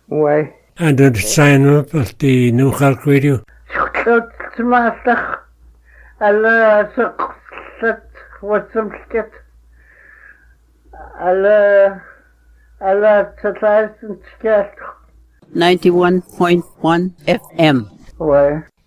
Ouais. And then sign up at the New Cork Radio. Schucht maasach. Alle suchet wat some skit. Alle tatlaisen skit. 91.1 FM. Ouais.